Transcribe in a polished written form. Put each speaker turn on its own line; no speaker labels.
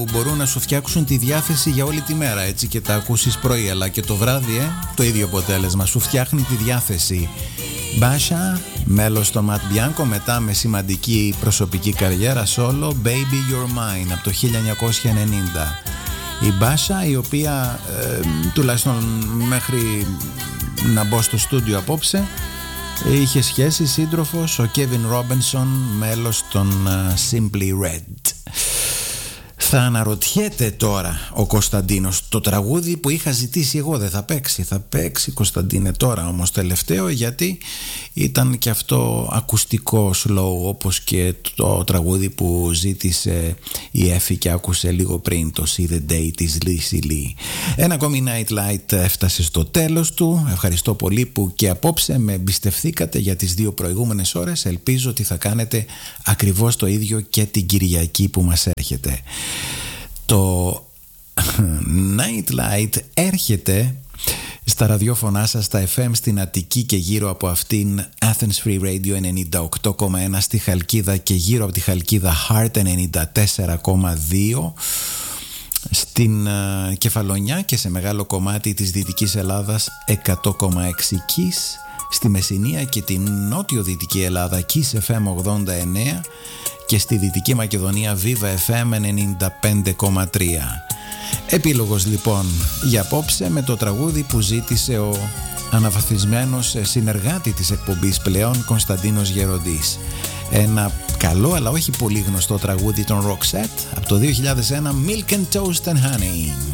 που μπορούν να σου φτιάξουν τη διάθεση για όλη τη μέρα, έτσι, και τα ακούσεις πρωί, αλλά και το βράδυ το ίδιο αποτέλεσμα, σου φτιάχνει τη διάθεση. Μπάσα, μέλος στο Ματ Μπιάνκο, μετά με σημαντική προσωπική καριέρα solo, Baby You're Mine από το 1990. Η Μπάσα, η οποία τουλάχιστον μέχρι να μπω στο στούντιο απόψε είχε σχέση, σύντροφος ο Kevin Robinson, μέλος των Simply Red. Θα αναρωτιέται τώρα ο Κωνσταντίνος, το τραγούδι που είχα ζητήσει εγώ δεν θα παίξει? Θα παίξει, Κωνσταντίνε, τώρα όμως τελευταίο, γιατί ήταν και αυτό ακουστικό slow, όπως και το τραγούδι που ζήτησε η Εφη και άκουσε λίγο πριν, το See the Day της Lizzy Lee. Ένα ακόμη Night Light έφτασε στο τέλος του. Ευχαριστώ πολύ που και απόψε με εμπιστευθήκατε για τις 2 προηγούμενες ώρες. Ελπίζω ότι θα κάνετε ακριβώς το ίδιο και την Κυριακή που μας έρχεται. Το Night Light έρχεται στα ραδιόφωνά σας, στα FM στην Αττική και γύρω από αυτήν, Athens Free Radio 98,1 στη Χαλκίδα και γύρω από τη Χαλκίδα Heart 94,2, στην Κεφαλονιά και σε μεγάλο κομμάτι της Δυτικής Ελλάδας 100,6 Kiss, στη Μεσσηνία και την νότιο-δυτική Ελλάδα Kiss FM 89 και στη Δυτική Μακεδονία Viva FM 95,3. Επίλογος λοιπόν για απόψε με το τραγούδι που ζήτησε ο αναβαθμισμένος συνεργάτη της εκπομπής πλέον, Κωνσταντίνος Γεροντής. Ένα καλό αλλά όχι πολύ γνωστό τραγούδι των Roxette από το 2001, Milk and Toast and Honey.